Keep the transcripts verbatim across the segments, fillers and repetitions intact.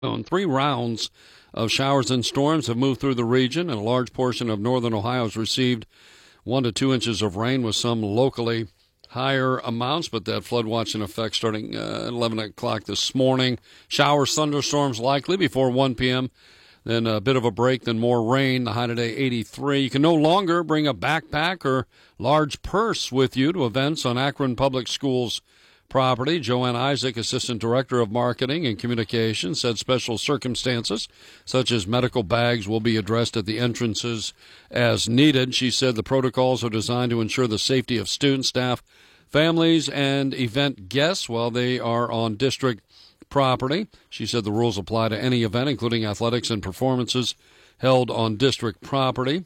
And three rounds of showers and storms have moved through the region, and a large portion of northern Ohio has received one to two inches of rain with some locally higher amounts, but that flood watch in effect starting uh, at eleven o'clock this morning. Showers, thunderstorms likely before one p.m., then a bit of a break, then more rain. The high today, eighty-three. You can no longer bring a backpack or large purse with you to events on Akron Public Schools property. Joanne Isaac, Assistant Director of Marketing and Communications, said special circumstances such as medical bags will be addressed at the entrances as needed. She said the protocols are designed to ensure the safety of students, staff, families, and event guests while they are on district property. She said the rules apply to any event, including athletics and performances held on district property.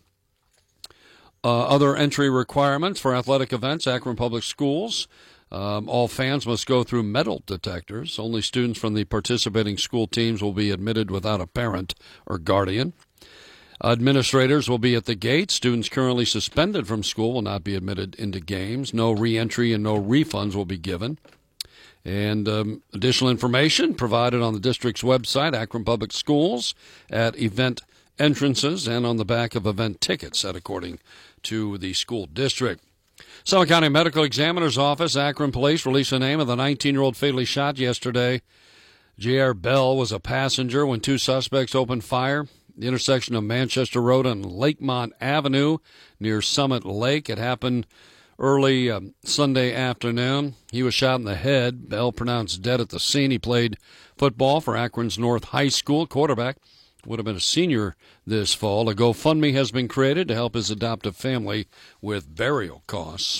Uh, other entry requirements for athletic events, Akron Public Schools. Um, all fans must go through metal detectors. Only students from the participating school teams will be admitted without a parent or guardian. Administrators will be at the gate. Students currently suspended from school will not be admitted into games. No re-entry and no refunds will be given. And um, additional information provided on the district's website, Akron Public Schools, at event entrances and on the back of event tickets, that according to the school district. Summit County Medical Examiner's Office, Akron Police released the name of the nineteen-year-old fatally shot yesterday. J R. Bell was a passenger when two suspects opened fire. The intersection of Manchester Road and Lakemont Avenue near Summit Lake. It happened early um, Sunday afternoon. He was shot in the head. Bell pronounced dead at the scene. He played football for Akron's North High School. Quarterback would have been a senior this fall. A GoFundMe has been created to help his adoptive family with burial costs.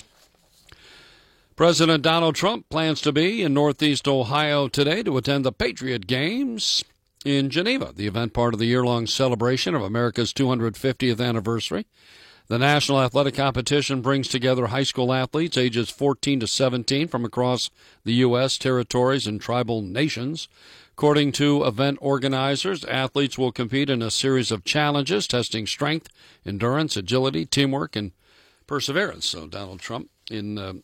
President Donald Trump plans to be in Northeast Ohio today to attend the Patriot Games in Geneva, the event part of the year-long celebration of America's two hundred fiftieth anniversary. The national athletic competition brings together high school athletes ages fourteen to seventeen from across the U S, territories, and tribal nations. According to event organizers, athletes will compete in a series of challenges, testing strength, endurance, agility, teamwork, and perseverance. So Donald Trump in uh,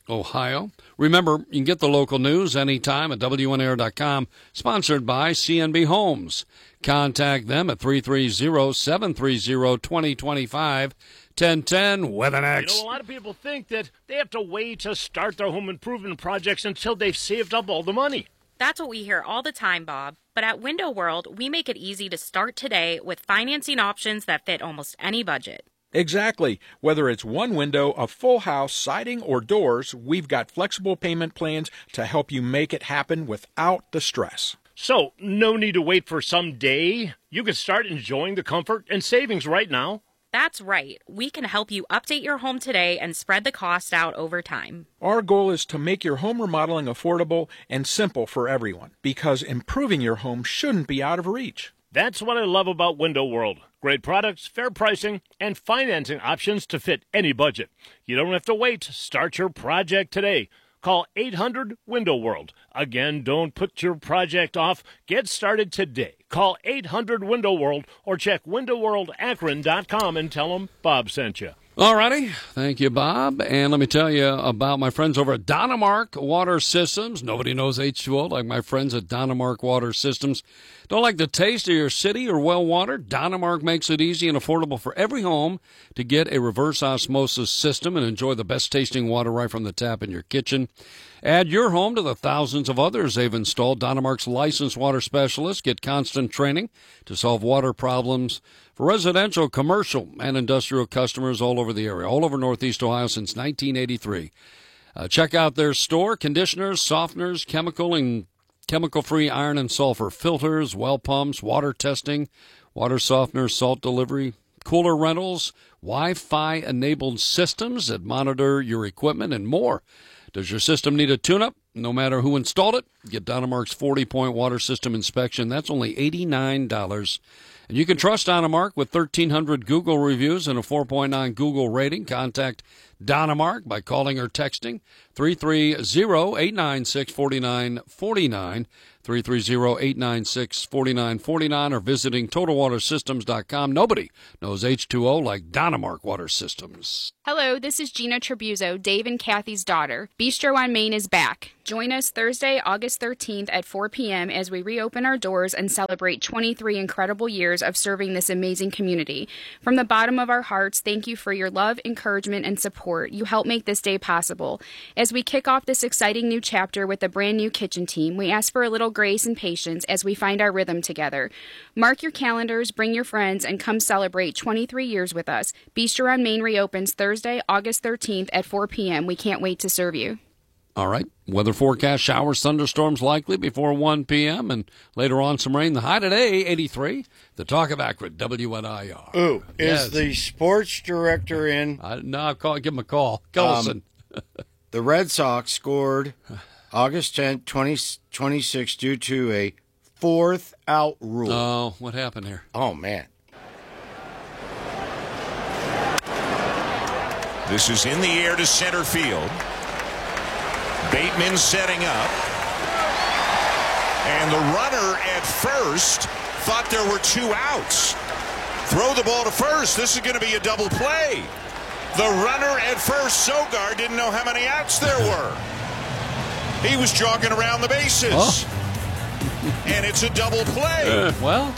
Ohio. Remember, you can get the local news anytime at W N A R dot com, sponsored by C N B Homes. Contact them at three three zero, seven three zero, two zero two five. ten ten Weather Next. You know, a lot of people think that they have to wait to start their home improvement projects until they've saved up all the money. That's what we hear all the time, Bob. But at Window World, we make it easy to start today with financing options that fit almost any budget. Exactly. Whether it's one window, a full house, siding, or doors, we've got flexible payment plans to help you make it happen without the stress. So, no need to wait for some day. You can start enjoying the comfort and savings right now. That's right. We can help you update your home today and spread the cost out over time. Our goal is to make your home remodeling affordable and simple for everyone, because improving your home shouldn't be out of reach. That's what I love about Window World. Great products, fair pricing, and financing options to fit any budget. You don't have to wait. Start your project today. Call eight hundred window world. Again, don't put your project off. Get started today. Call eight hundred window world or check window world akron dot com and tell them Bob sent you. All righty. Thank you, Bob. And let me tell you about my friends over at Dynamark Water Systems. Nobody knows H two O like my friends at Dynamark Water Systems. Don't like the taste of your city or well water? Dynamark makes it easy and affordable for every home to get a reverse osmosis system and enjoy the best tasting water right from the tap in your kitchen. Add your home to the thousands of others they've installed. Dynamark's licensed water specialists get constant training to solve water problems for residential, commercial, and industrial customers all over the area, all over Northeast Ohio since nineteen eighty-three. Uh, check out their store: conditioners, softeners, chemical and chemical-free iron and sulfur filters, well pumps, water testing, water softeners, salt delivery, cooler rentals, Wi-Fi enabled systems that monitor your equipment, and more. Does your system need a tune-up? No matter who installed it, get Dynamark's forty-point water system inspection. That's only eighty-nine dollars. And you can trust Dynamark with thirteen hundred Google reviews and a four point nine Google rating. Contact Dynamark by calling or texting three three zero, eight nine six, four nine four nine, three three zero, eight nine six, four nine four nine, or visiting total water systems dot com. Nobody knows H two O like Dynamark Water Systems. Hello, this is Gina Tribuzzo, Dave and Kathy's daughter. Bistro on Main is back. Join us Thursday, August thirteenth at four p.m. as we reopen our doors and celebrate twenty-three incredible years of serving this amazing community. From the bottom of our hearts, thank you for your love, encouragement, and support. You help make this day possible. As we kick off this exciting new chapter with a brand new kitchen team, we ask for a little grace and patience as we find our rhythm together. Mark your calendars, bring your friends, and come celebrate twenty-three years with us. Bistro on Main reopens Thursday, August thirteenth at four p.m. We can't wait to serve you. All right. Weather forecast, showers, thunderstorms likely before one p.m. and later on some rain. The high today, eighty-three. The Talk of Akron, W N I R. Ooh, Yes. is the sports director in? I, no, I'll call, give him a call. Gullison. Um, the Red Sox scored August tenth, twenty twenty-six due to a fourth out rule. Oh, what happened here? Oh, man. This is in the air to center field. Bateman setting up. And the runner at first thought there were two outs. Throw the ball to first. This is going to be a double play. The runner at first, Sogard, didn't know how many outs there were. He was jogging around the bases. Oh. And it's a double play. Uh, well,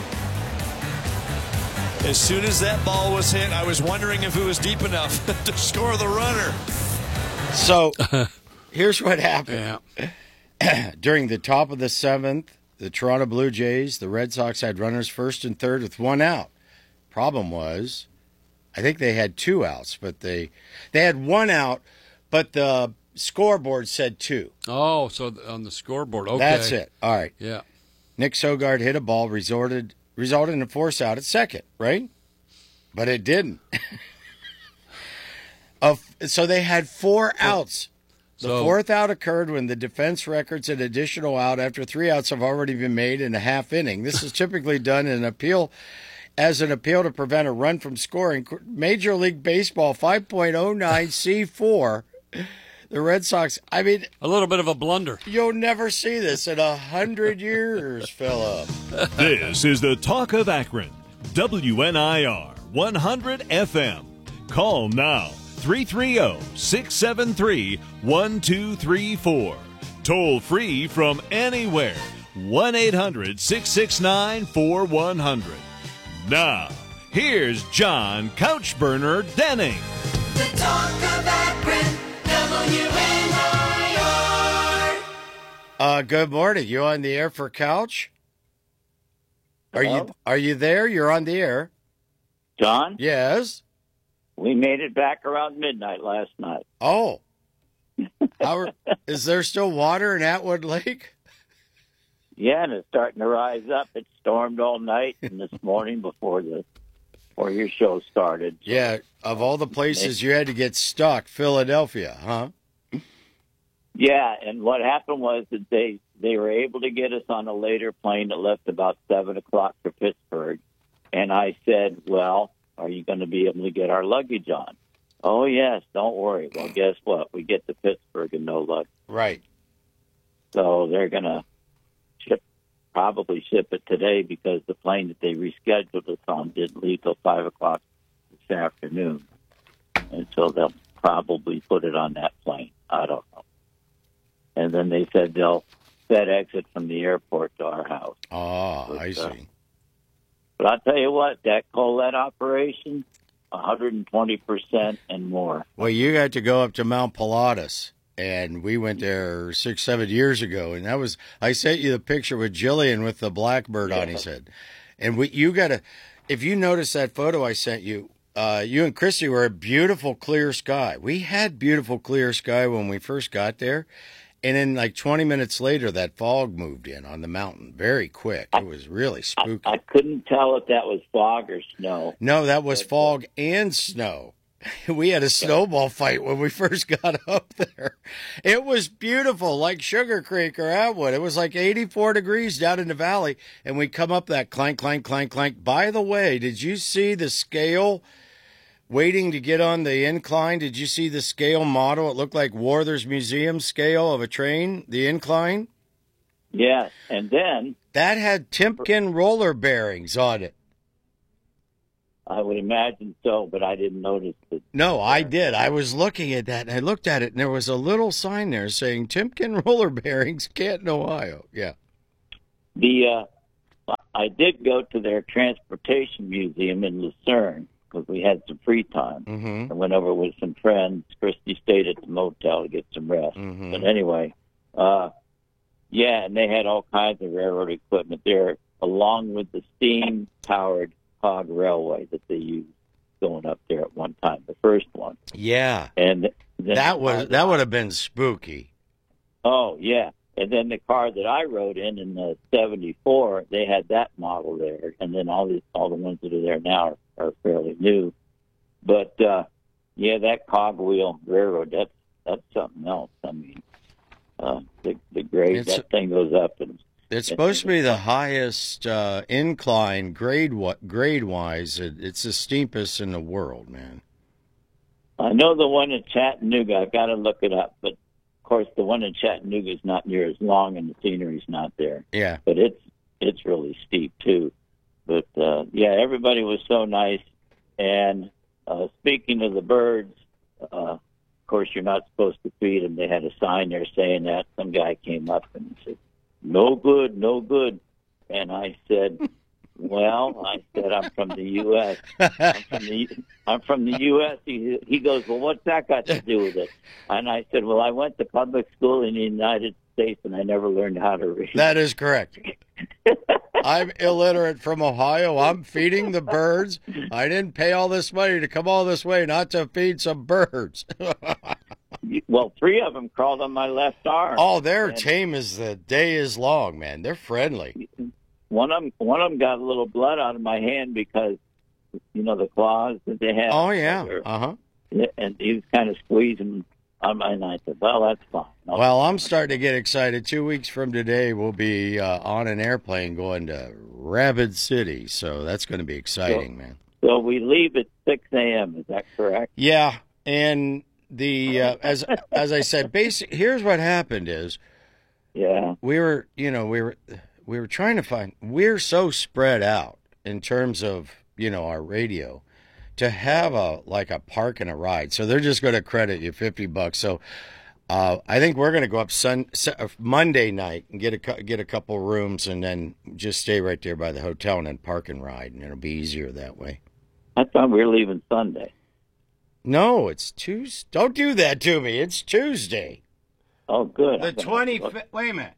As soon as that ball was hit, I was wondering if it was deep enough to score the runner. So here's what happened. yeah. During the top of the seventh, the Toronto Blue Jays, the Red Sox had runners first and third with one out. Problem was, I think they had two outs, but they they had one out, but the scoreboard said two. Oh, so on the scoreboard. Okay. That's it. All right. Yeah. Nick Sogard hit a ball, resorted, resulted in a force out at second, right? But it didn't. of, so they had four outs. The So- fourth out occurred when the defense records an additional out after three outs have already been made in a half inning. This is typically done in an appeal as an appeal to prevent a run from scoring. Major League Baseball five point oh nine C four. The Red Sox, I mean, A little bit of a blunder. you'll never see this in a hundred years, Philip. This is the Talk of Akron, W N I R one hundred F M. Call now, three three zero, six seven three, one two three four. Toll free from anywhere, one eight hundred, six six nine, four one zero zero. Now, here's John Couchburner Denning. The Talk of Akron, W N I R. Uh, good morning. You on the air for Couch? Are you are you there? You're on the air. John, Yes. we made it back around midnight last night. Oh. How are, is there still water in Atwood Lake? Yeah, and it's starting to rise up. It stormed all night and this morning before the before your show started. Yeah. Of all the places you had to get stuck, Philadelphia, huh? Yeah, and what happened was that they they were able to get us on a later plane that left about seven o'clock for Pittsburgh. And I said, well, are you going to be able to get our luggage on? Oh, yes, don't worry. Well, guess what? We get to Pittsburgh and no luggage. Right. So they're going to ship, probably ship it today because the plane that they rescheduled us on didn't leave till five o'clock this afternoon. And so they'll probably put it on that plane. I don't know. And then they said they'll FedEx it from the airport to our house. Oh, But, I uh, see. But I'll tell you what, that Colette operation, one hundred twenty percent and more. Well, you got to go up to Mount Pilatus, and we went there six, seven years ago, and that was, I sent you the picture with Jillian with the blackbird on his head. And we, you got to, if you notice that photo I sent you, uh, you and Christy were a beautiful clear sky. We had beautiful clear sky when we first got there. And then, like twenty minutes later, that fog moved in on the mountain very quick. It was really spooky. I, I couldn't tell if that was fog or snow. No, that was fog and snow. We had a snowball fight when we first got up there. It was beautiful, like Sugar Creek or Atwood. It was like eighty-four degrees down in the valley, and we come up that clank, clank, clank, clank. By the way, did you see the scale waiting to get on the incline? Did you see the scale model? It looked like Werther's Museum scale of a train, the incline. Yeah, and then that had Timken roller bearings on it. I would imagine so, but I didn't notice it. No, I did. I was looking at that, and I looked at it, and there was a little sign there saying Timken roller bearings, Canton, Ohio. Yeah. The uh, I did go to their transportation museum in Lucerne because we had some free time. Mm-hmm. I went over with some friends. Christy stayed at the motel to get some rest. Mm-hmm. But anyway, uh, yeah, and they had all kinds of railroad equipment there, along with the steam-powered hog railway that they used going up there at one time, the first one. Yeah. And then that was that would have been spooky. Oh, yeah. And then the car that I rode in in the seventy-four, they had that model there. And then all the all the ones that are there now are, are fairly new. But uh, yeah, that cogwheel railroad, that's that's something else. I mean, uh, the the grade, It's- that thing goes up and It's supposed to be the highest uh, incline grade grade wise. It, it's the steepest in the world, man. I know the one in Chattanooga. I've got to look it up, but of course the one in Chattanooga is not near as long, and the scenery's not there. Yeah. But it's it's really steep too. But uh, yeah, everybody was so nice. And uh, speaking of the birds, uh, of course you're not supposed to feed them. They had a sign there saying that. Some guy came up and said, "No good, no good." And I said, "Well," I said, "I'm from the U S I'm from the I'm from the U S" He he goes, "Well, what's that got to do with it?" And I said, "Well, I went to public school in the United States, and I never learned how to read." That is correct. I'm illiterate from Ohio. I'm feeding the birds. I didn't pay all this money to come all this way not to feed some birds. Well, three of them crawled on my left arm. Oh, they're And tame as the day is long, man. They're friendly. One of them, one of them got a little blood out of my hand because, you know, the claws that they have. Oh, yeah. Uh-huh. And he was kind of squeezing on my, and I said, "Well, that's fine." No. Well, I'm starting to get excited. Two weeks from today, we'll be uh, on an airplane going to Rapid City, so that's going to be exciting, So- man. So we leave at six a.m., is that correct? Yeah, and the uh, as as I said, basic. Here's what happened: is Yeah. we were, you know, we were we were trying to find. We're so spread out in terms of you know our radio to have a like a park and a ride. So they're just going to credit you fifty bucks. So. Uh, I think we're going to go up sun, uh, Monday night and get a cou- get a couple rooms and then just stay right there by the hotel and then park and ride, and it'll be easier that way. I thought we were leaving Sunday. No, it's Tuesday. Don't do that to me. It's Tuesday. Oh, good. The I'm gonna twenty-fifth. look. Wait a minute.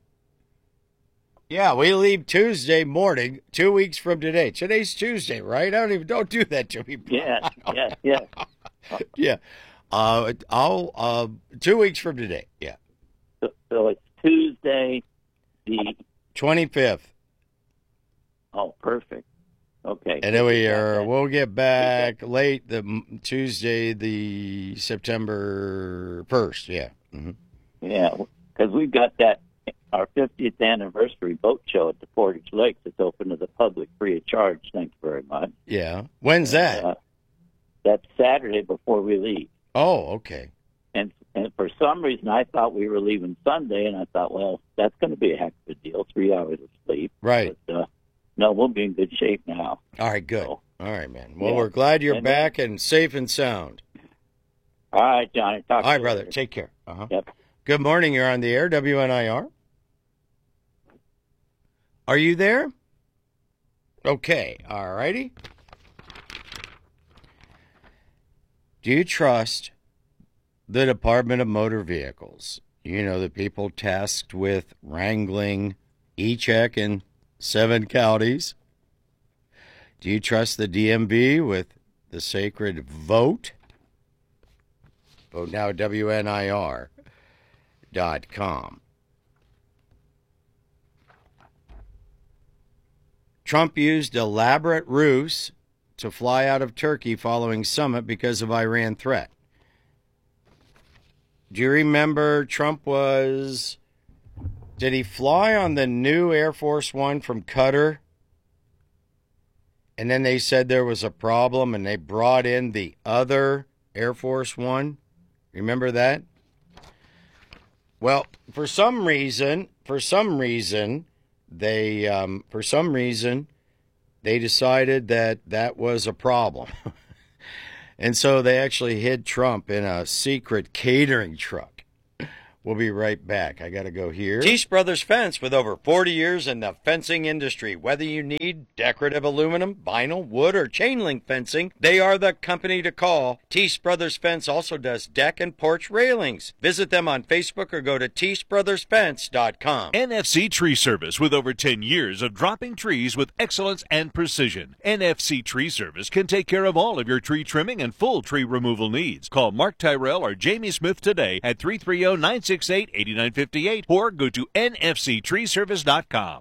Yeah, we leave Tuesday morning, two weeks from today. Today's Tuesday, right? I don't even. Don't do that to me. Bro. Yeah, yeah, yeah. Yeah. Uh, I'll. Uh, two weeks from today. Yeah. So, so it's Tuesday, the twenty-fifth. oh, perfect. Okay. And then we are. We'll get back late the m- Tuesday, the September first. Yeah. Mm-hmm. Yeah, because we've got that our fiftieth anniversary boat show at the Portage Lakes. It's open to the public free of charge. Thanks very much. Yeah. When's that? Uh, that's Saturday before we leave. Oh, okay. And and for some reason, I thought we were leaving Sunday, and I thought, well, that's going to be a heck of a deal, three hours of sleep. Right. But, uh, no, we'll be in good shape now. All right, good. So, All right, man. Well, yeah. we're glad you're And then- back and safe and sound. all right, Johnny. Talk All to right, you brother. later. Take care. Uh-huh. Yep. Good morning. You're on the air, W N I R. Are you there? Okay. All righty. Do you trust the Department of Motor Vehicles? You know, the people tasked with wrangling e-check in seven counties. Do you trust the D M V with the sacred vote? Vote now, W N I R dot com. Trump used elaborate ruse to fly out of Turkey following summit because of Iran threat. Do you remember Trump was... Did he fly on the new Air Force One from Qatar? And then they said there was a problem and they brought in the other Air Force One? Remember that? Well, for some reason, for some reason, they um, for some reason they decided that that was a problem. And so they actually hid Trump in a secret catering truck. We'll be right back. I got to go here. Teese Brothers Fence, with over forty years in the fencing industry. Whether you need decorative aluminum, vinyl, wood, or chain link fencing, they are the company to call. Teese Brothers Fence also does deck and porch railings. Visit them on Facebook or go to teese brothers fence dot com. N F C Tree Service, with over ten years of dropping trees with excellence and precision. N F C Tree Service can take care of all of your tree trimming and full tree removal needs. Call Mark Tyrell or Jamie Smith today at three three zero, nine six eight, eight nine five eight or go to N F C tree service dot com.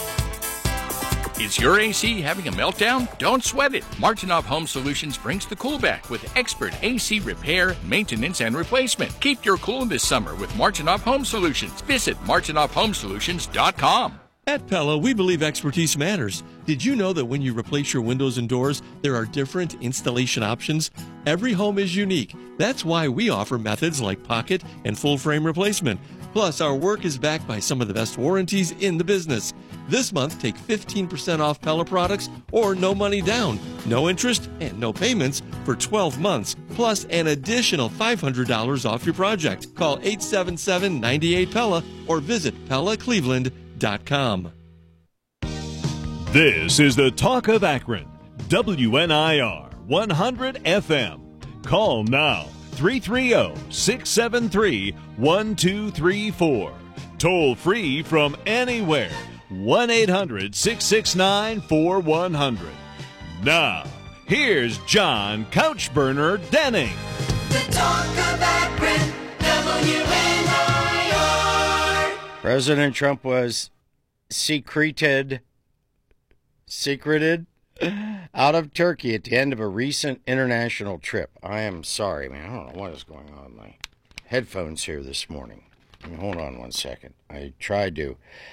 Is your A C having a meltdown? Don't sweat it. Martinoff Home Solutions brings the cool back with expert A C repair, maintenance, and replacement. Keep your cool this summer with Martinoff Home Solutions. Visit martinoff home solutions dot com. At Pella, we believe expertise matters. Did you know that when you replace your windows and doors, there are different installation options? Every home is unique. That's why we offer methods like pocket and full frame replacement. Plus, our work is backed by some of the best warranties in the business. This month, take fifteen percent off Pella products or no money down, no interest, and no payments for twelve months, plus an additional five hundred dollars off your project. Call eight seven seven, nine eight, Pella or visit pella cleveland dot com. This is the Talk of Akron, W N I R one hundred F M. Call now, three three zero, six seven three, one two three four. Toll free from anywhere, one eight hundred, six six nine, four one zero zero. Now, here's John Couchburner Denning. The Talk of Akron, W N I R. President Trump was secreted, secreted out of Turkey at the end of a recent international trip. I am sorry, man. I don't know what is going on with my headphones here this morning. Hold on one second. I tried to.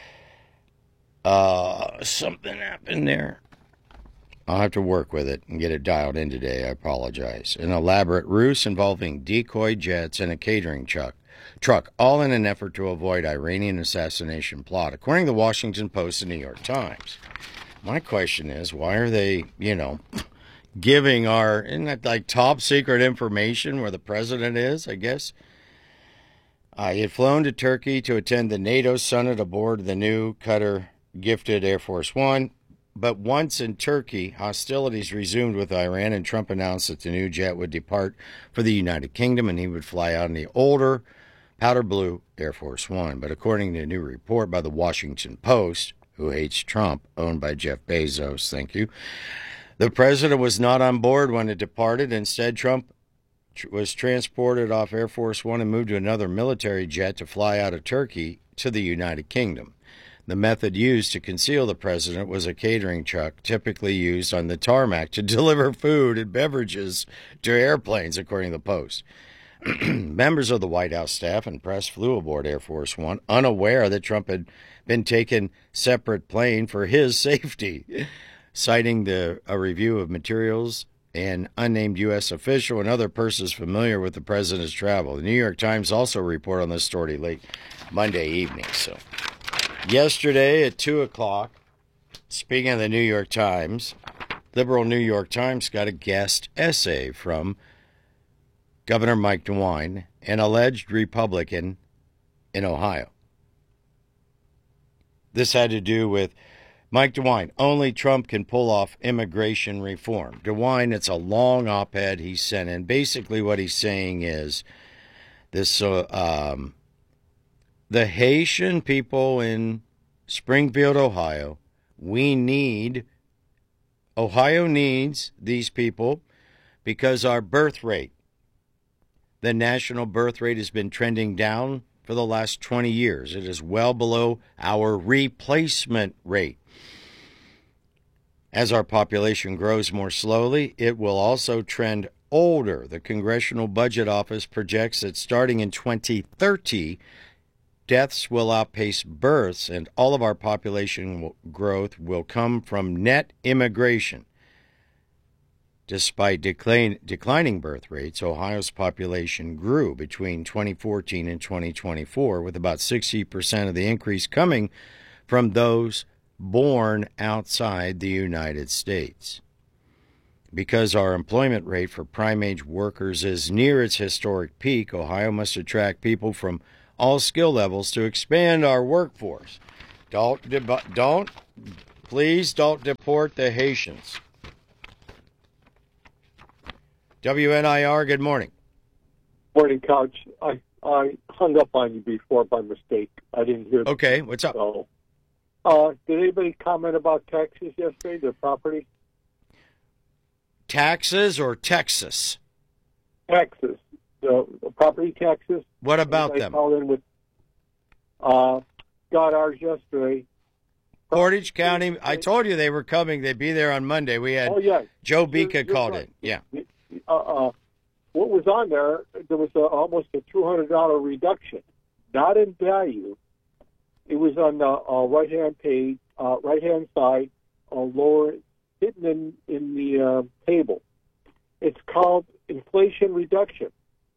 Uh, something happened there. I'll have to work with it and get it dialed in today. I apologize. An elaborate ruse involving decoy jets and a catering truck. Truck, all in an effort to avoid Iranian assassination plot, according to the Washington Post and New York Times. My question is, why are they, you know, giving our, isn't that like top secret information where the president is, I guess? Uh, he had flown to Turkey to attend the NATO summit aboard the new Qatar-gifted Air Force One. But once in Turkey, hostilities resumed with Iran, and Trump announced that the new jet would depart for the United Kingdom and he would fly out in the older powder blue Air Force One. But according to a new report by the Washington Post, who hates Trump, owned by Jeff Bezos, thank you, the president was not on board when it departed. Instead, Trump was transported off Air Force One and moved to another military jet to fly out of Turkey to the United Kingdom. The method used to conceal the president was a catering truck typically used on the tarmac to deliver food and beverages to airplanes, according to the Post. Members of the White House staff and press flew aboard Air Force One, unaware that Trump had been taken separate plane for his safety, citing the a review of materials. An unnamed U S official and other persons familiar with the president's travel. The New York Times also reported on this story late Monday evening. So, yesterday at two o'clock, speaking of the New York Times, liberal New York Times got a guest essay from Governor Mike DeWine, an alleged Republican in Ohio. This had to do with Mike DeWine. Only Trump can pull off immigration reform. DeWine, it's a long op-ed he sent in. Basically what he's saying is this, uh, um, the Haitian people in Springfield, Ohio, we need, Ohio needs these people because our birth rate, the national birth rate has been trending down for the last twenty years. It is well below our replacement rate. As our population grows more slowly, it will also trend older. The Congressional Budget Office projects that starting in twenty thirty, deaths will outpace births, and all of our population growth will come from net immigration. Despite decline, declining birth rates, Ohio's population grew between twenty fourteen and twenty twenty-four, with about sixty percent of the increase coming from those born outside the United States. Because our employment rate for prime-age workers is near its historic peak, Ohio must attract people from all skill levels to expand our workforce. Don't, don't, please don't deport the Haitians. W N I R, good morning. Morning, Couch. I, I hung up on you before by mistake. I didn't hear. Okay, what's up? So, uh, did anybody comment about taxes yesterday, their property? Taxes or Texas? Taxes. The, the property taxes. What about anybody them? Called in with, uh, got ours yesterday. Portage County, I told you they were coming. They'd be there on Monday. We had oh, yeah. Joe Bika you're, you're called right. in. Yeah. Uh, uh, what was on there, there was a, almost a two hundred dollars reduction, not in value. It was on the uh, right-hand page, uh, right-hand side, uh, lower, hidden in, in the uh, table. It's called inflation reduction.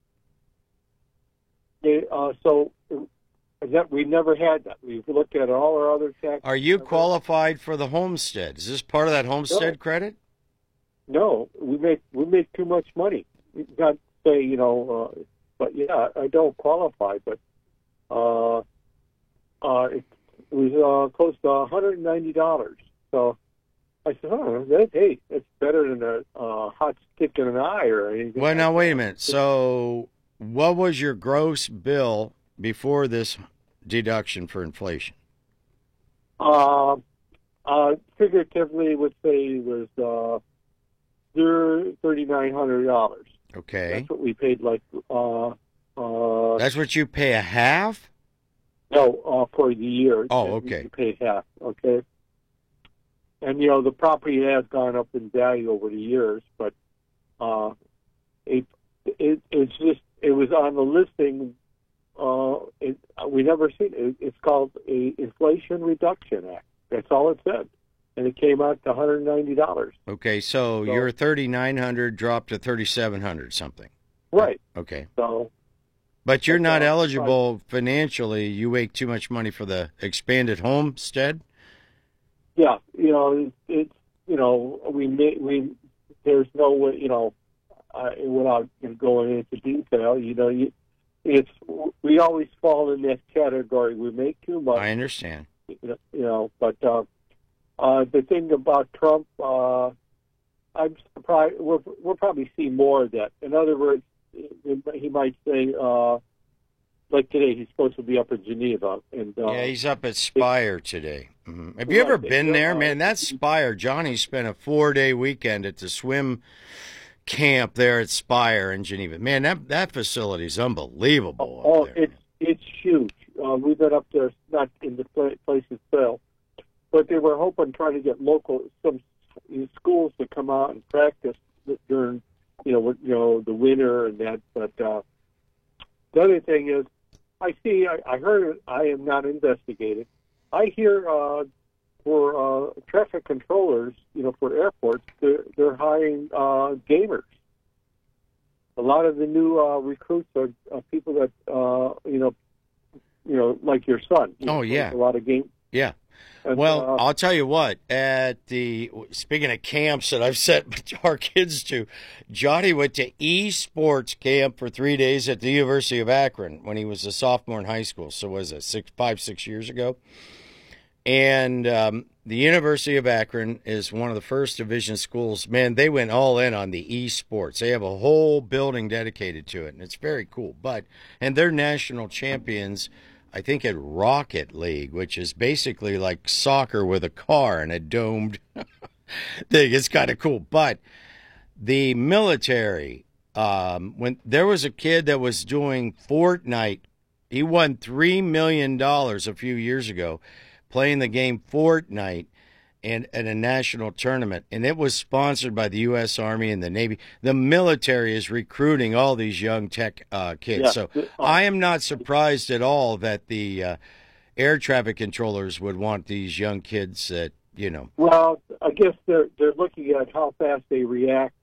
They, uh, so that we never had that. We've looked at all our other taxes. Are you qualified for the homestead? Is this part of that homestead No. credit? No, we make we make too much money. Not say you know, uh, but yeah, I don't qualify. But uh, uh, it, it was uh, close to one hundred and ninety dollars. So I said, oh, that, hey, it's better than a uh, hot stick in an eye or anything. Well, like now that. wait a minute. So, what was your gross bill before this deduction for inflation? Uh, uh, figuratively, would say it was. Uh, thirty-nine hundred dollars. Okay. That's what we paid, like, uh, uh... That's what you pay a half? No, uh, for the year. Oh, okay. You paid half, okay? And, you know, the property has gone up in value over the years, but uh, it, it it's just, it was on the listing. Uh, it, we never seen it. It's called a Inflation Reduction Act. That's all it said. And it came out to one hundred ninety dollars. Okay, so, So- your thirty-nine hundred dropped to thirty-seven hundred something. Right. Okay. So, But you're That's not all. eligible financially. You make too much money for the expanded homestead? yeah, you know, it, it's, you know, we may, we, there's no way, you know, uh, without going into detail, you know, you, it's, we always fall in that category. We make too much. I understand. You know, but uh, uh, the thing about Trump, uh, I'm surprised. We'll, we'll probably see more of that. In other words, he might say, uh, like today, he's supposed to be up in Geneva, and uh, Yeah, he's up at Spire today. Mhm. Have you ever Right. been there, man? That Spire, Johnny spent a four-day weekend at the swim camp there at Spire in Geneva. Man, that that facility is unbelievable. oh, up there. it's it's huge. Uh, we've been up there, not in the pla- place itself, but they were hoping trying to get local some schools to come out and practice during, you know, you know, the winter and that. But uh, the other thing is, I see, I, I heard, it, I am not investigated. I hear uh, for uh, traffic controllers, you know, for airports, they're, they're hiring uh, gamers. A lot of the new uh, recruits are uh, people that, uh, you know, you know, like your son. You Oh, know, yeah. plays A lot of games. Yeah. And, Well, uh, I'll tell you what, at the, speaking of camps that I've sent our kids to, Johnny went to esports camp for three days at the University of Akron when he was a sophomore in high school. So was it six, five, six years ago? And um, the University of Akron is one of the first division schools. Man, they went all in on the esports. They have a whole building dedicated to it, and it's very cool. But, and they're national champions, I think, at Rocket League, which is basically like soccer with a car and a domed thing. It's kind of cool. But the military, um, when there was a kid that was doing Fortnite, he won three million dollars a few years ago playing the game Fortnite in, in a national tournament. And it was sponsored by the U S Army and the Navy. The military is recruiting all these young tech uh, kids. Yeah. So I am not surprised at all that the uh, air traffic controllers would want these young kids that, you know. Well, I guess they're they're looking at how fast they react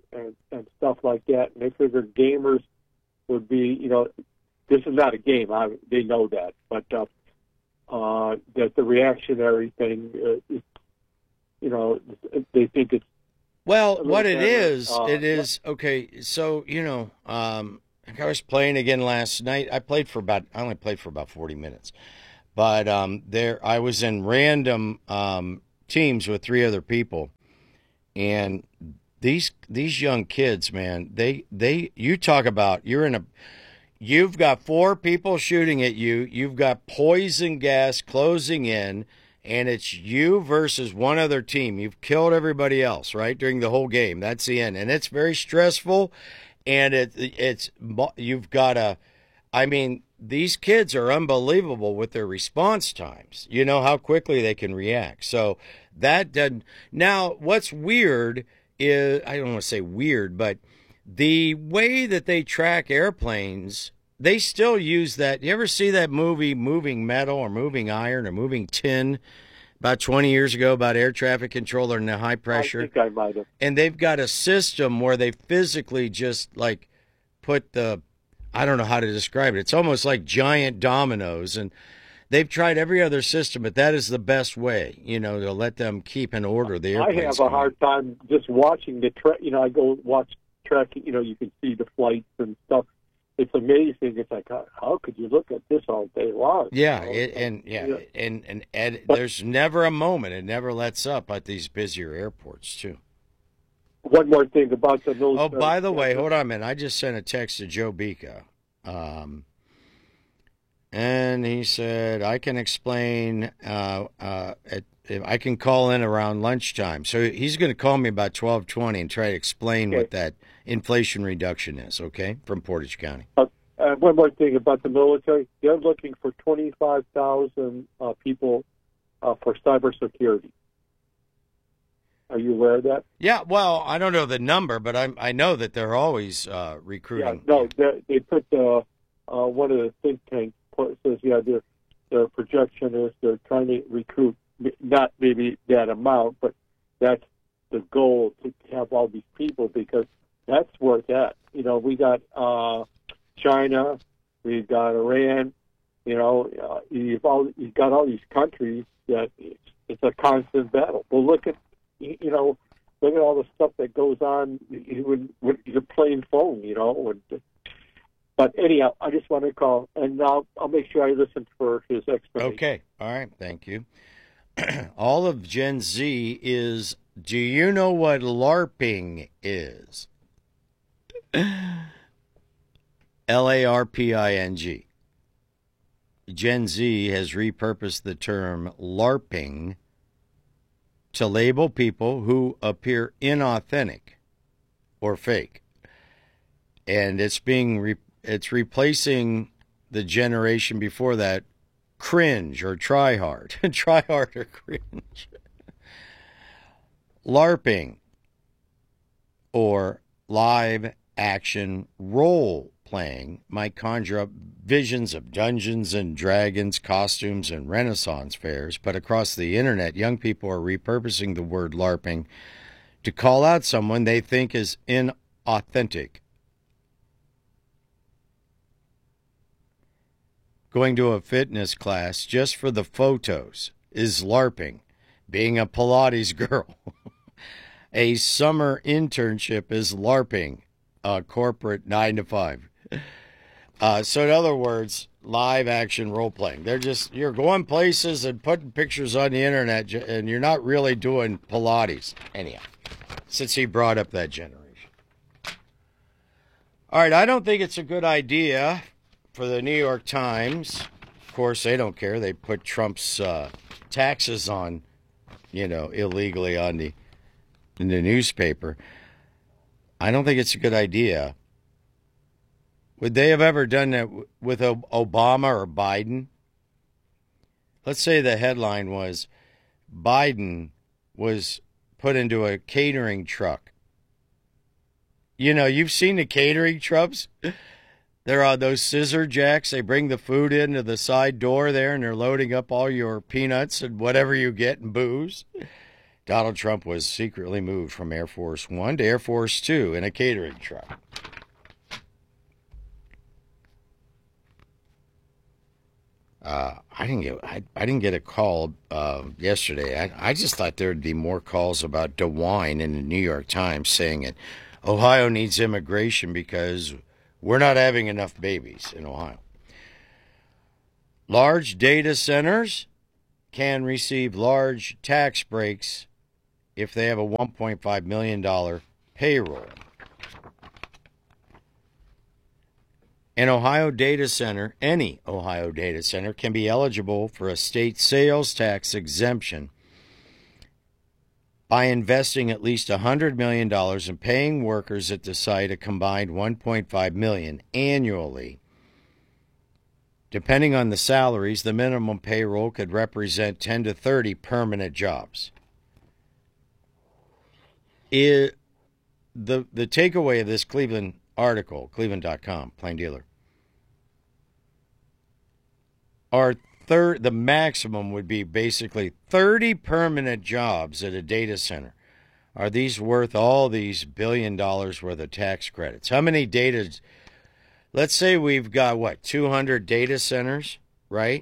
and, and stuff like that. And they figured gamers would be, you know, this is not a game. I, they know that, but uh, uh, that the reactionary thing, uh, is, you know, they think it's. Well, what it better. is, Uh, it is okay. So you know, um, I was playing again last night. I played for about, I only played for about forty minutes, but um, there I was in random um, teams with three other people, and these these young kids, man, they they you talk about you're in a, you've got four people shooting at you, you've got poison gas closing in. And it's you versus one other team. You've killed everybody else, right, during the whole game. That's the end. And it's very stressful. And it, it's you've got to, I mean, these kids are unbelievable with their response times. You know how quickly they can react. So that doesn't. Now, what's weird is, I don't want to say weird, but the way that they track airplanes, they still use that. You ever see that movie, Moving Metal or Moving Iron or Moving Tin, about twenty years ago, about air traffic controller and the high pressure? I think I might have. And they've got a system where they physically just like put the, I don't know how to describe it. It's almost like giant dominoes. And they've tried every other system, but that is the best way, you know, to let them keep in order the I airplanes. have a hard time just watching the track. You know, I go watch tracking. You know, you can see the flights and stuff. It's amazing. It's like, how, how could you look at this all day long? Yeah, you know? it, and yeah, Yeah. and and, and there's never a moment. It never lets up at these busier airports too. One more thing about the military. Oh, by the way, hold on a minute. I just sent a text to Joe Bika, um, and he said I can explain. Uh, uh, at, I can call in around lunchtime. So he's going to call me about twelve twenty and try to explain Okay. what that inflation reduction is. Okay, from Portage County. Uh, uh, one more thing about the military. They're looking for twenty-five thousand uh, people uh, for cybersecurity. Are you aware of that? Yeah, well, I don't know the number, but I I know that they're always uh, Yeah, recruiting. no, they, they put uh, uh, one of the think tanks put, says, yeah, their their projection is they're trying to recruit not maybe that amount, but that's the goal to have all these people because that's where it's at. You know, we got uh, China, we've got Iran. You know, uh, you've all you've got all these countries that it's, it's a constant battle. Well, look at you you know, look at all the stuff that goes on when, when you're playing phone. You know, and, but anyhow, I just want to call, and I'll I'll make sure I listen for his explanation. Okay, all right, thank you. All of Gen Z is, do you know what LARPing is? L A R P I N G. Gen Z has repurposed the term LARPing to label people who appear inauthentic or fake. And it's being re- it's replacing the generation before that, cringe or try hard. Try hard or cringe. LARPing, or live action role playing, might conjure up visions of Dungeons and Dragons costumes and Renaissance fairs, but across the internet, young people are repurposing the word LARPing to call out someone they think is inauthentic. Going to a fitness class just for the photos is LARPing. Being a Pilates girl. A summer internship is LARPing. A corporate nine to five. Uh, so in other words, live action role playing. They're just, you're going places and putting pictures on the internet and you're not really doing Pilates. Anyhow, since he brought up that generation. All right, I don't think it's a good idea for the New York Times. Of course, they don't care. They put Trump's uh, taxes on, you know, illegally on the in the newspaper. I don't think it's a good idea. Would they have ever done that with Obama or Biden? Let's say the headline was Biden was put into a catering truck. You know, you've seen the catering trucks. There are those scissor jacks. They bring the food into the side door there, and they're loading up all your peanuts and whatever you get and booze. Donald Trump was secretly moved from Air Force One to Air Force Two in a catering truck. Uh, I didn't get I, I didn't get a call uh, yesterday. I, I just thought there would be more calls about DeWine in the New York Times saying it. Ohio needs immigration because we're not having enough babies in Ohio. Large data centers can receive large tax breaks if they have a one point five million dollars payroll. An Ohio data center, any Ohio data center, can be eligible for a state sales tax exemption by investing at least one hundred million dollars and paying workers at the site a combined one point five million dollars annually. Depending on the salaries, the minimum payroll could represent ten to thirty permanent jobs. It, the, the takeaway of this Cleveland article, Cleveland dot com, plain dealer, are thir- the maximum would be basically thirty permanent jobs at a data center. Are these worth all these billion dollars worth of tax credits? How many data? Let's say we've got, what, two hundred data centers, right?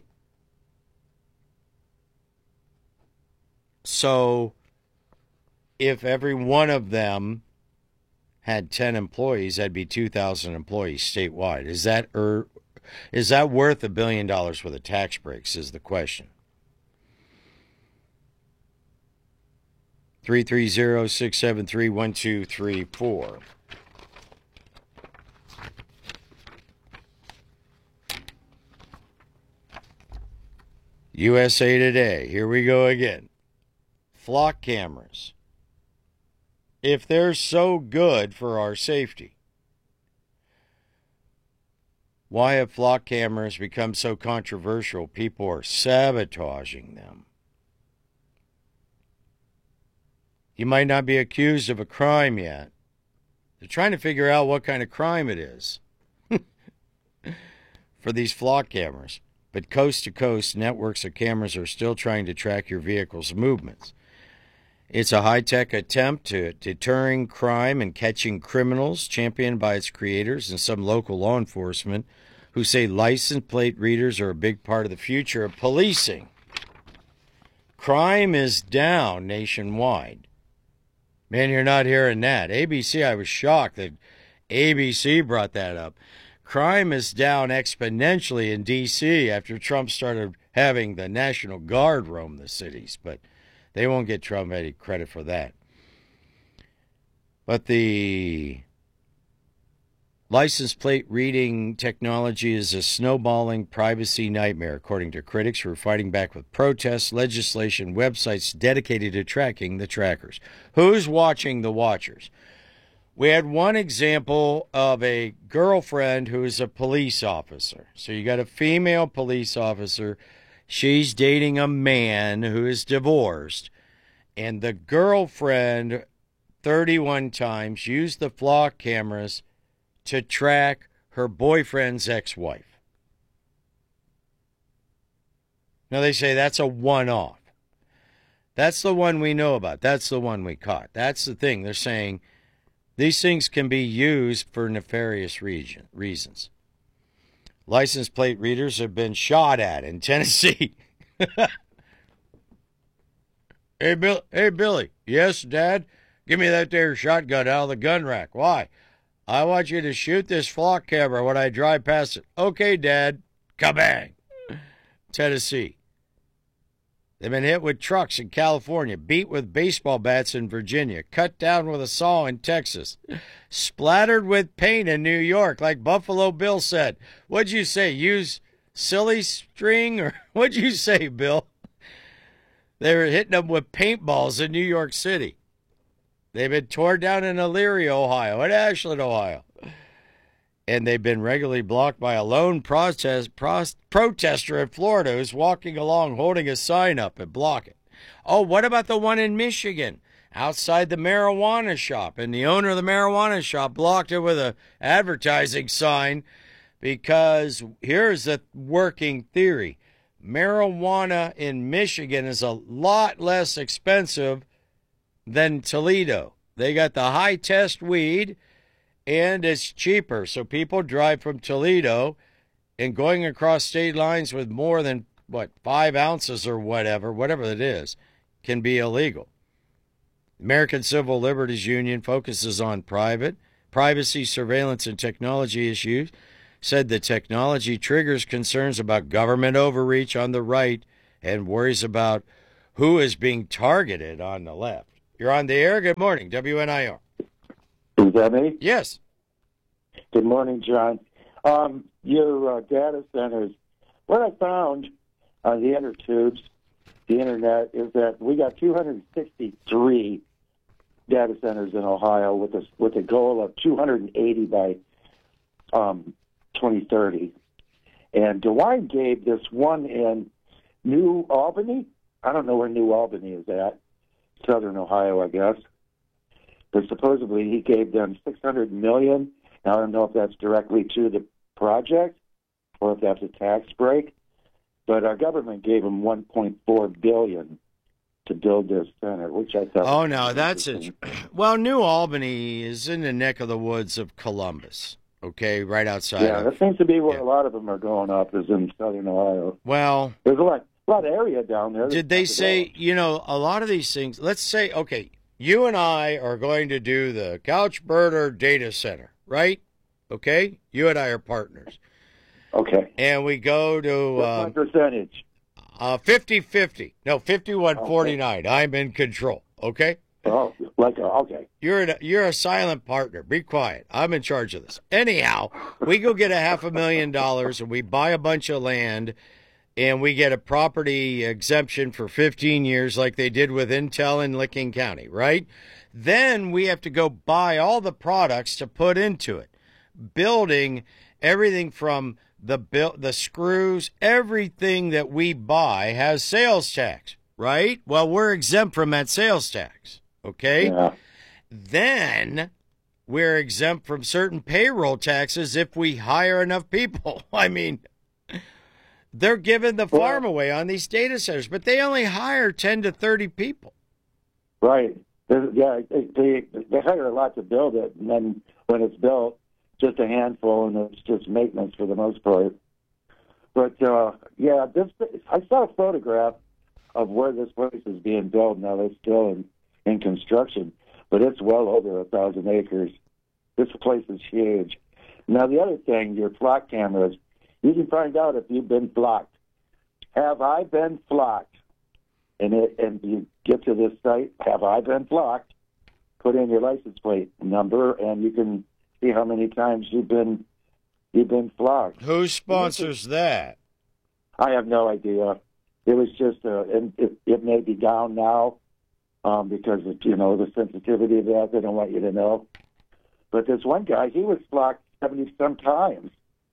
So if every one of them had ten employees, that'd be two thousand employees statewide. Is that er, is that worth a billion dollars worth of tax breaks is the question. three three zero, six seven three, one two three four. U S A Today, here we go again. Flock cameras. If they're so good for our safety, why have flock cameras become so controversial? People are sabotaging them. You might not be accused of a crime yet. They're trying to figure out what kind of crime it is for these flock cameras. But coast to coast, networks of cameras are still trying to track your vehicle's movements. It's a high-tech attempt to deterring crime and catching criminals, championed by its creators and some local law enforcement who say license plate readers are a big part of the future of policing. Crime is down nationwide. Man, you're not hearing that. A B C, I was shocked that A B C brought that up. Crime is down exponentially in D C after Trump started having the National Guard roam the cities, but they won't get Trump any credit for that. But the license plate reading technology is a snowballing privacy nightmare, according to critics who are fighting back with protests, legislation, websites dedicated to tracking the trackers. Who's watching the watchers? We had one example of a girlfriend who is a police officer. So you got a female police officer. She's dating a man who is divorced. And the girlfriend, thirty-one times, used the flock cameras to track her boyfriend's ex-wife. Now they say that's a one-off. That's the one we know about. That's the one we caught. That's the thing. They're saying these things can be used for nefarious region, reasons. License plate readers have been shot at in Tennessee. Hey, Bill, hey, Billy. Yes, Dad? Give me that there shotgun out of the gun rack. Why? I want you to shoot this flock camera when I drive past it. Okay, Dad. Kabang. Tennessee. They've been hit with trucks in California, beat with baseball bats in Virginia, cut down with a saw in Texas, splattered with paint in New York, like Buffalo Bill said. What'd you say? Use silly string? Or what'd you say, Bill? They were hitting them with paintballs in New York City. They've been torn down in Elyria, Ohio, and Ashland, Ohio. And they've been regularly blocked by a lone protest, pro- protester in Florida who's walking along holding a sign up and block it. Oh, what about the one in Michigan outside the marijuana shop? And the owner of the marijuana shop blocked it with an advertising sign because here's the working theory. Marijuana in Michigan is a lot less expensive than Toledo. They got the high test weed, and it's cheaper. So people drive from Toledo and going across state lines with more than, what, five ounces or whatever, whatever it is, can be illegal. American Civil Liberties Union focuses on private, privacy, surveillance, and technology issues, said the technology triggers concerns about government overreach on the right and worries about who is being targeted on the left. You're on the air. Good morning, W N I R. Is that me? Yes. Good morning, John. Um, your uh, data centers, what I found on the inner tubes, the internet, is that we got two hundred sixty-three data centers in Ohio with a, with a goal of two hundred eighty by um, twenty thirty. And DeWine gave this one in New Albany. I don't know where New Albany is at. Southern Ohio, I guess. But supposedly he gave them six hundred million dollars. Now, I don't know if that's directly to the project or if that's a tax break. But our government gave them one point four billion dollars to build this center, which I thought. Oh, no, that's it. Well, New Albany is in the neck of the woods of Columbus, okay, right outside. Yeah, of, that seems to be where yeah. a lot of them are going up, is in Southern Ohio. Well, there's a lot, a lot of area down there. Did they say, you know, a lot of these things, let's say, okay, you and I are going to do the Couchbirder data center, right? Okay? You and I are partners. Okay. And we go to... What's um, my percentage? Uh, fifty-fifty. No, fifty-one forty-nine. Okay. I'm in control, okay? Oh, like, okay. You're, a, you're a silent partner. Be quiet. I'm in charge of this. Anyhow, we go get a half a million dollars and we buy a bunch of land and we get a property exemption for fifteen years like they did with Intel in Licking County, right? Then we have to go buy all the products to put into it. Building everything from the build, the screws, everything that we buy has sales tax, right? Well, we're exempt from that sales tax, okay? Yeah. Then we're exempt from certain payroll taxes if we hire enough people. I mean, they're giving the farm away on these data centers, but they only hire ten to thirty people. Right. Yeah, they, they hire a lot to build it, and then when it's built, just a handful, and it's just maintenance for the most part. But, uh, yeah, this I saw a photograph of where this place is being built. Now, it's still in, in construction, but it's well over a thousand acres. This place is huge. Now, the other thing, your flock cameras, you can find out if you've been flocked. Have I been flocked? And, it, and you get to this site, have I been flocked? Put in your license plate number, and you can see how many times you've been you've been flogged. Who sponsors that? I have no idea. It was just uh, and it, it may be down now um, because of, you know, the sensitivity of that. They don't want you to know. But this one guy, he was flogged seventy some times,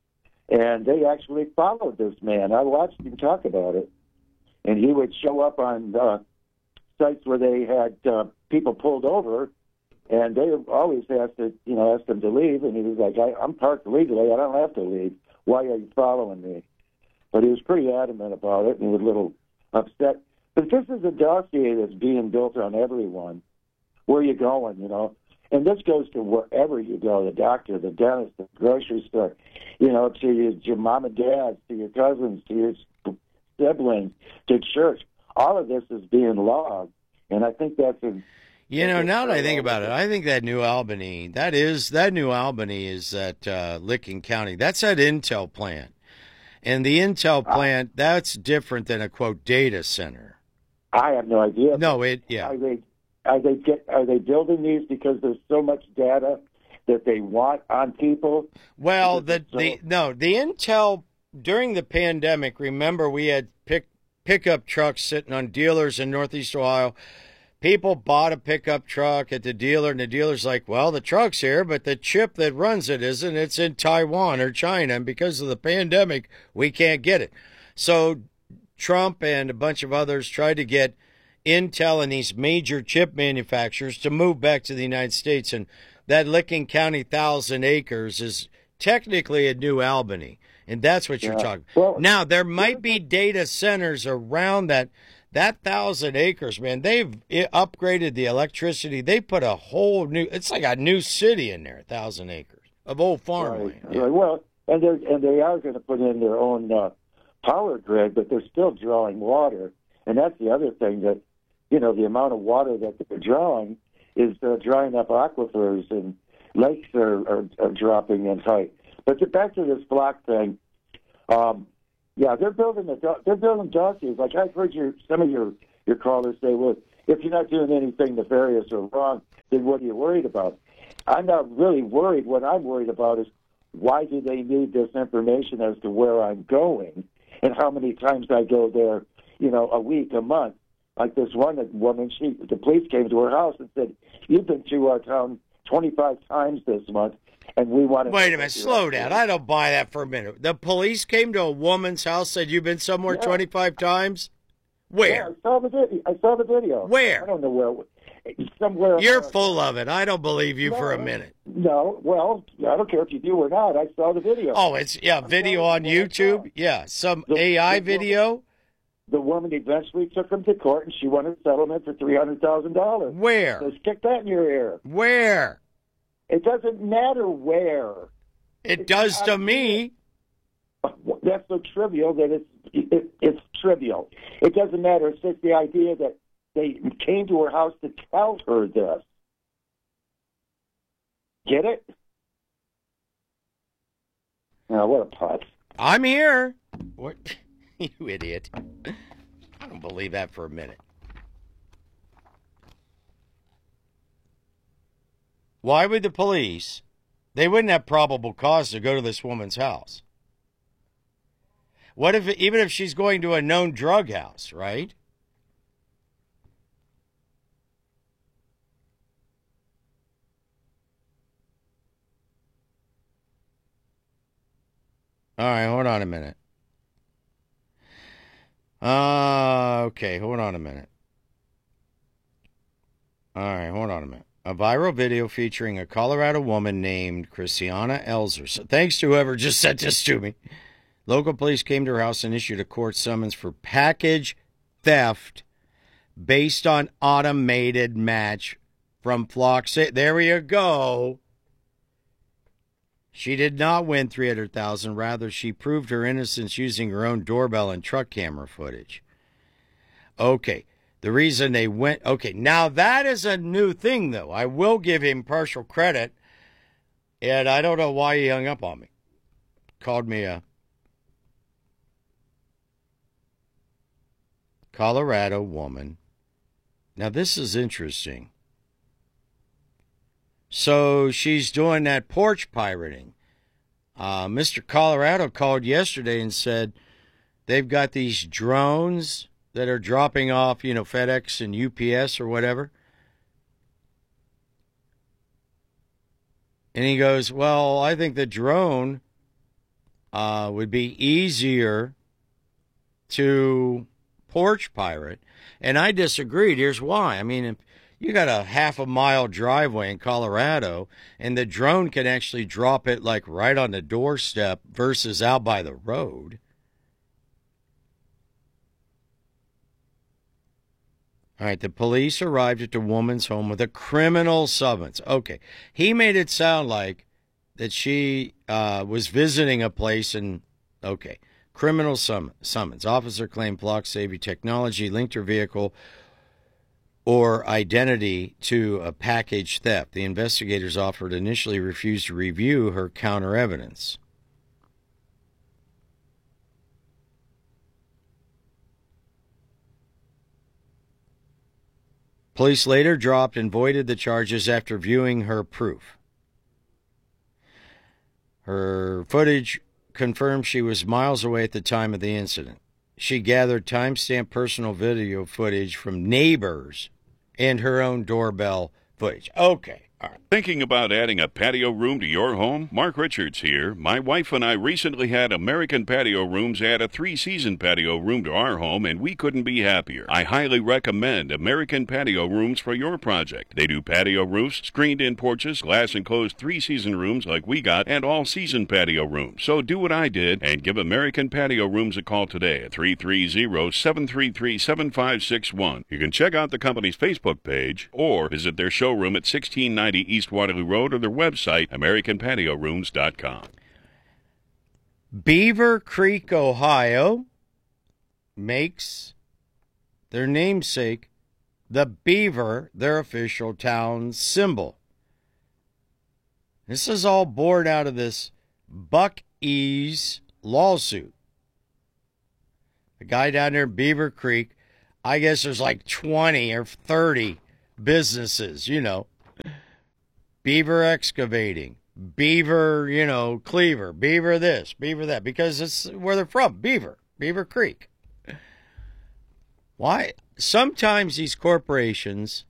and they actually followed this man. I watched him talk about it, and he would show up on uh, sites where they had uh, people pulled over. And they always asked to, you know, asked him to leave, and he was like, I, "I'm parked legally. I don't have to leave. Why are you following me?" But he was pretty adamant about it, and he was a little upset. But this is a dossier that's being built on everyone. Where are you going, you know? And this goes to wherever you go: the doctor, the dentist, the grocery store, you know, to your, your mom and dad, to your cousins, to your siblings, to church. All of this is being logged, and I think that's a You know, now that I think about it, I think that New Albany, that is, that New Albany is at uh, Licking County. That's that Intel plant. And the Intel plant, that's different than a, quote, data center. I have no idea. No, it, yeah. Are they, are they, get, are they building these because there's so much data that they want on people? Well, the, so- the no, the Intel, during the pandemic, remember we had pick, pickup trucks sitting on dealers in Northeast Ohio. People bought a pickup truck at the dealer, and the dealer's like, well, the truck's here, but the chip that runs it isn't. It's in Taiwan or China, and because of the pandemic, we can't get it. So Trump and a bunch of others tried to get Intel and these major chip manufacturers to move back to the United States, and that Licking County thousand acres is technically a New Albany, and that's what you're yeah. talking well, Now, there might be data centers around that That thousand acres, man, they've upgraded the electricity. They put a whole new, it's like a new city in there, a thousand acres of old farmland. Right. Yeah. Well, and, they're, and they are going to put in their own uh, power grid, but they're still drawing water. And that's the other thing that, you know, the amount of water that they're drawing is uh, drying up aquifers, and lakes are, are, are dropping in height. But to, back to this block thing, um, yeah, they're building a, they're building dossiers. Like I've heard your some of your, your callers say, well, if you're not doing anything nefarious or wrong, then what are you worried about? I'm not really worried. What I'm worried about is why do they need this information as to where I'm going and how many times I go there, you know, a week, a month. Like this one woman, she the police came to her house and said, "You've been to our town twenty-five times this month, and we want to." Wait a minute, slow down. I don't buy that for a minute. The police came to a woman's house, said you've been somewhere Yeah. twenty-five times. Where? Yeah, I saw the video. I saw the video. Where? I don't know where. Somewhere. You're full of it. I don't believe you for a minute. No, well, I don't care if you do or not. I saw the video. Oh, it's yeah, video on YouTube. Yeah, some A I video. The woman eventually took him to court, and she won a settlement for three hundred thousand dollars. Where? So stick that in your ear. Where? It doesn't matter where. It does to me. That's so trivial that it's it, it's trivial. It doesn't matter. It's just the idea that they came to her house to tell her this. Get it? Now, what a putt. I'm here. What? You idiot. I don't believe that for a minute. Why would the police? They wouldn't have probable cause to go to this woman's house. What if, even if she's going to a known drug house, right? All right, hold on a minute. Uh, okay, hold on a minute. All right, hold on a minute. A viral video featuring a Colorado woman named Christiana Elzer. So thanks to whoever just sent this to me. Local police came to her house and issued a court summons for package theft based on automated match from Flock. There you go. She did not win three hundred thousand dollars. Rather, she proved her innocence using her own doorbell and truck camera footage. Okay, the reason they went... Okay, now that is a new thing, though. I will give him partial credit, and I don't know why he hung up on me. Called me a Colorado woman. Now, this is interesting. So she's doing that porch pirating. Uh, Mister Colorado called yesterday and said they've got these drones that are dropping off, you know, FedEx and U P S or whatever. And he goes, well, I think the drone uh, would be easier to porch pirate. And I disagreed. Here's why. I mean, if you got a half a mile driveway in Colorado, and the drone can actually drop it like right on the doorstep versus out by the road. All right, the police arrived at the woman's home with a criminal summons. Okay, he made it sound like that she uh, was visiting a place and, okay, criminal sum- summons. Officer claimed Flock Safety Technology linked her vehicle or identity to a package theft. The investigators offered initially refused to review her counter evidence. Police later dropped and voided the charges after viewing her proof. Her footage confirmed she was miles away at the time of the incident. She gathered timestamped personal video footage from neighbors and her own doorbell footage. Okay, Thinking about adding a patio room to your home? Mark Richards here. My wife and I recently had American Patio Rooms add a three-season patio room to our home, and we couldn't be happier. I highly recommend American Patio Rooms for your project. They do patio roofs, screened-in porches, glass-enclosed three-season rooms like we got, and all-season patio rooms. So do what I did and give American Patio Rooms a call today at three three zero, seven three three, seven five six one. You can check out the company's Facebook page or visit their showroom at sixteen ninety East Waterloo Road or their website, american patio rooms dot com. Beaver Creek, Ohio makes their namesake, the beaver, their official town symbol. This is all born out of this Buc-ee's lawsuit. The guy down there in Beaver Creek, I guess there's like twenty or thirty businesses, you know. Beaver Excavating, Beaver, you know, Cleaver, Beaver this, Beaver that, because it's where they're from, Beaver, Beaver Creek. Why? Sometimes these corporations,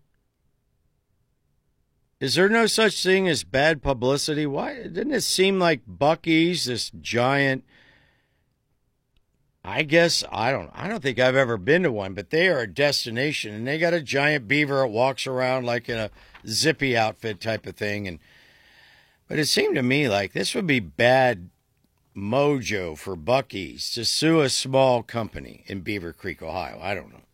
is there no such thing as bad publicity? Why didn't it seem like Buc-ee's, this giant, I guess, I don't I don't think I've ever been to one, but they are a destination, and they got a giant beaver that walks around like in a zippy outfit type of thing. And but it seemed to me like this would be bad mojo for Buc-ee's to sue a small company in Beaver Creek, Ohio. I don't know.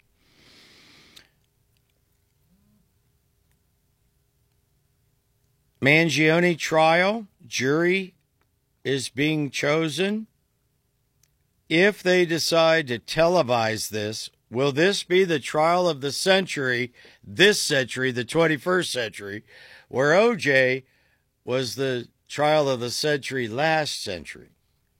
Mangione trial, jury is being chosen. If they decide to televise this, will this be the trial of the century, this century, the twenty-first century, where O J was the trial of the century last century?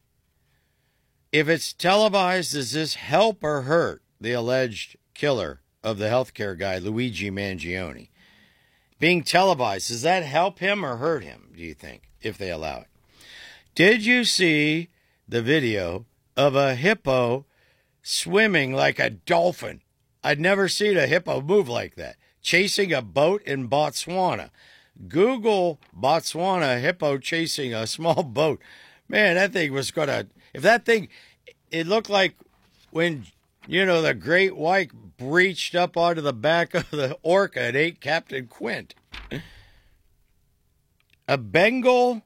If it's televised, does this help or hurt the alleged killer of the healthcare guy, Luigi Mangione? Being televised, does that help him or hurt him, do you think, if they allow it? Did you see the video of a hippo swimming like a dolphin? I'd never seen a hippo move like that, chasing a boat in Botswana. Google Botswana hippo chasing a small boat. Man, that thing was going to, if that thing, it looked like when, you know, the great white breached up onto the back of the orca and ate Captain Quint. A Bengal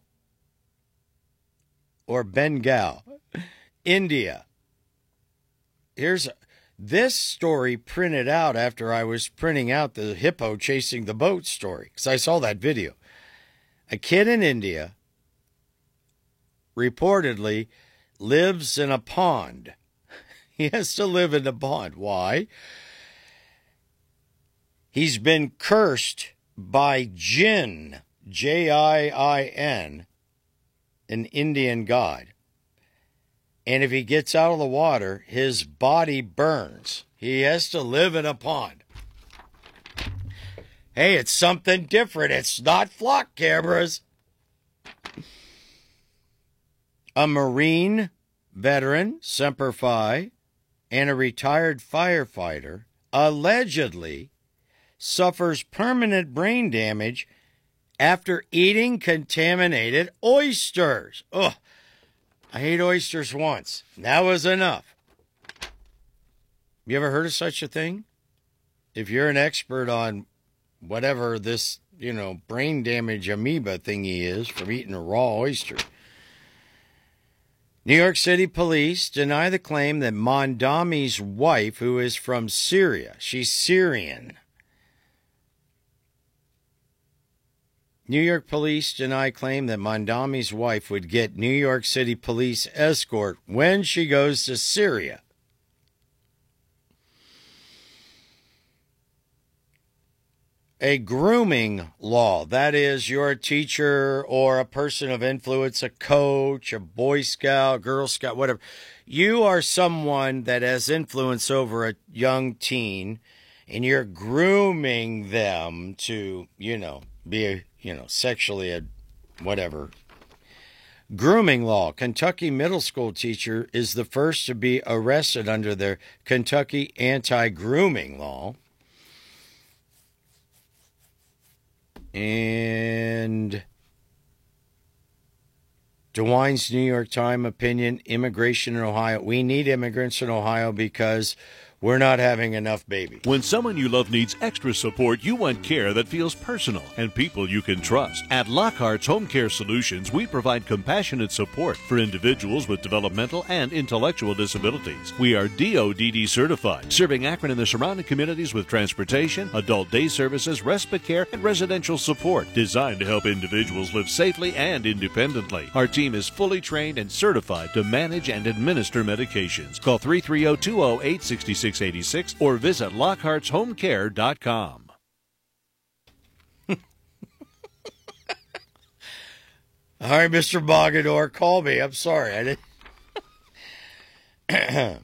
or Bengal, India. Here's this story printed out after I was printing out the hippo chasing the boat story, because I saw that video. A kid in India reportedly lives in a pond. He has to live in the pond. Why? He's been cursed by Jinn, J I I N, an Indian god. And if he gets out of the water, his body burns. He has to live in a pond. Hey, it's something different. It's not flock cameras. A Marine veteran, Semper Fi, and a retired firefighter allegedly suffers permanent brain damage after eating contaminated oysters. Ugh. I ate oysters once. That was enough. You ever heard of such a thing? If you're an expert on whatever this, you know, brain damage amoeba thingy is from eating a raw oyster. New York City police deny the claim that Mondami's wife, who is from Syria, she's Syrian. New York police deny claim that Mondami's wife would get New York City police escort when she goes to Syria. A grooming law, that is, you're a teacher or a person of influence, a coach, a Boy Scout, Girl Scout, whatever. You are someone that has influence over a young teen, and you're grooming them to, you know, be a, you know, sexually a whatever. Grooming law. Kentucky middle school teacher is the first to be arrested under the Kentucky anti-grooming law. And DeWine's New York Times opinion, immigration in Ohio. We need immigrants in Ohio because we're not having enough babies. When someone you love needs extra support, you want care that feels personal and people you can trust. At Lockhart's Home Care Solutions, we provide compassionate support for individuals with developmental and intellectual disabilities. We are D O D D certified, serving Akron and the surrounding communities with transportation, adult day services, respite care, and residential support designed to help individuals live safely and independently. Our team is fully trained and certified to manage and administer medications. Call three three zero, two zero eight, six six eight six or visit lockharts home care dot com. All right, Mister Bogador, call me. I'm sorry. I didn't.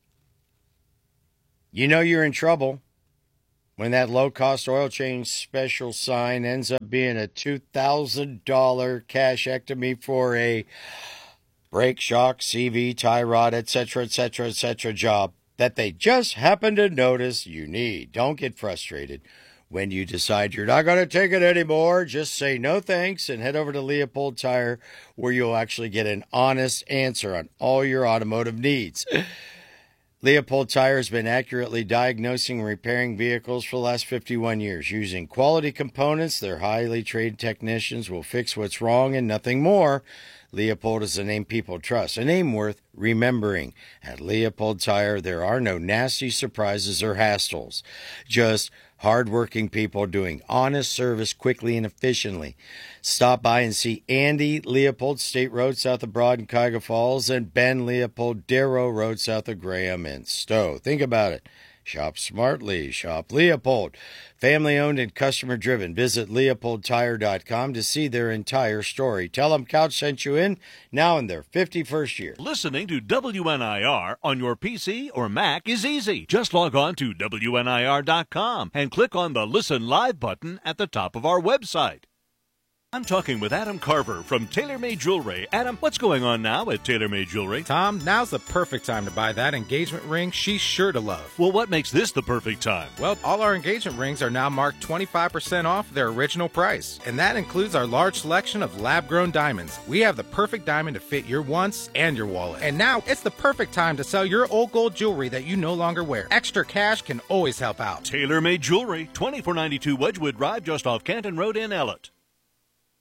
You know you're in trouble when that low-cost oil change special sign ends up being a two thousand dollars cashectomy for a brake shock, C V, tie rod, et cetera, et cetera, et cetera job that they just happen to notice you need. Don't get frustrated when you decide you're not going to take it anymore. Just say no thanks and head over to Leopold Tire, where you'll actually get an honest answer on all your automotive needs. Leopold Tire has been accurately diagnosing and repairing vehicles for the last fifty-one years. Using quality components, their highly trained technicians will fix what's wrong and nothing more. Leopold is a name people trust, a name worth remembering. At Leopold Tire, there are no nasty surprises or hassles, just hardworking people doing honest service quickly and efficiently. Stop by and see Andy Leopold, State Road south of Broad and Cuyahoga Falls, and Ben Leopold, Darrow Road south of Graham and Stowe. Think about it. Shop smartly. Shop Leopold. Family owned and customer driven. Visit leopold tire dot com to see their entire story. Tell them Couch sent you in, now in their fifty-first year. Listening to W N I R on your P C or Mac is easy. Just log on to W N I R dot com and click on the Listen Live button at the top of our website. I'm talking with Adam Carver from TaylorMade Jewelry. Adam, what's going on now at TaylorMade Jewelry? Tom, now's the perfect time to buy that engagement ring she's sure to love. Well, what makes this the perfect time? Well, all our engagement rings are now marked twenty-five percent off their original price, and that includes our large selection of lab-grown diamonds. We have the perfect diamond to fit your wants and your wallet. And now, it's the perfect time to sell your old gold jewelry that you no longer wear. Extra cash can always help out. TaylorMade Jewelry, twenty-four ninety-two Wedgwood Drive, just off Canton Road in Ellett.